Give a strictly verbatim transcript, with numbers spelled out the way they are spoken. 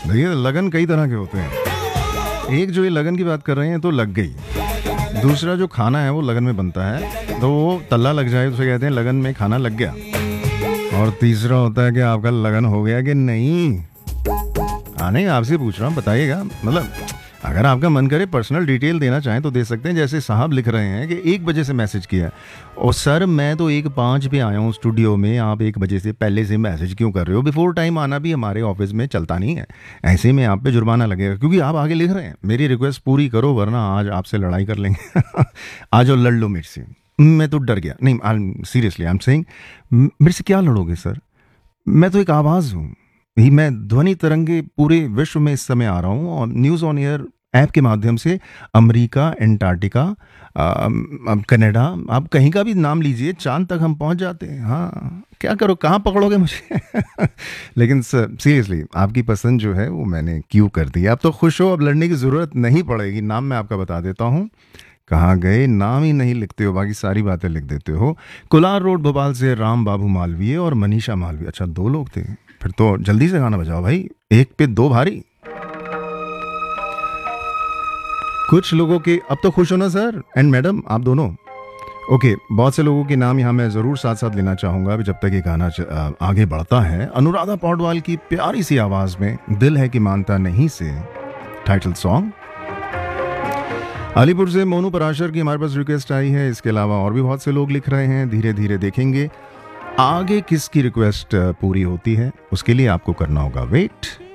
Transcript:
देखिए लगन कई तरह के होते हैं। एक जो ये लगन की बात कर रहे हैं तो लग गई, दूसरा जो खाना है वो लगन में बनता है तो वो तल्ला लग जाए उसे कहते हैं लगन में खाना लग गया, और तीसरा होता है कि आपका लगन हो गया कि नहीं। हाँ नहीं, आपसे पूछ रहा हूँ, बताइएगा। मतलब अगर आपका मन करे पर्सनल डिटेल देना चाहें तो दे सकते हैं। जैसे साहब लिख रहे हैं कि एक बजे से मैसेज किया, और सर मैं तो एक पाँच पे आया हूँ स्टूडियो में, आप एक बजे से पहले से मैसेज क्यों कर रहे हो? बिफोर टाइम आना भी हमारे ऑफिस में चलता नहीं है, ऐसे में आप पे जुर्माना लगेगा क्योंकि आप आगे लिख रहे हैं। मेरी रिक्वेस्ट पूरी करो वरना आज आपसे लड़ाई कर लेंगे। आ जाओ लड़ लो मेरे से। मैं तो डर गया। नहीं सीरियसली आई एम सेइंग, मेरे से क्या लड़ोगे सर? मैं तो एक आवाज़ हूँ ही, मैं ध्वनि तरंगे पूरे विश्व में इस समय आ रहा हूँ, और न्यूज़ ऑन एयर ऐप के माध्यम से अमेरिका, अंटार्कटिका, कनाडा, आप कहीं का भी नाम लीजिए, चांद तक हम पहुंच जाते हैं। हाँ क्या करो, कहाँ पकड़ोगे मुझे? लेकिन सर सीरियसली आपकी पसंद जो है वो मैंने क्यों कर दी। आप तो खुश हो, अब लड़ने की ज़रूरत नहीं पड़ेगी। नाम मैं आपका बता देता हूँ। कहाँ गए, नाम ही नहीं लिखते हो, बाकी सारी बातें लिख देते हो। कुलार रोड भोपाल से राम बाबू मालवीय और मनीषा मालवीय। अच्छा दो लोग थे, फिर तो जल्दी से गाना बजाओ भाई, एक पे दो भारी। कुछ लोगों के अब तो खुश हो ना सर एंड मैडम, आप दोनों। ओके, बहुत से लोगों के नाम यहाँ मैं ज़रूर साथ साथ लेना चाहूँगा अभी जब तक ये गाना आगे बढ़ता है। अनुराधा पौडवाल की प्यारी सी आवाज़ में दिल है कि मानता नहीं से टाइटल सॉन्ग। अलीपुर से मोनू पराशर की हमारे पास रिक्वेस्ट आई है। इसके अलावा और भी बहुत से लोग लिख रहे हैं। धीरे धीरे देखेंगे आगे किसकी रिक्वेस्ट पूरी होती है, उसके लिए आपको करना होगा वेट।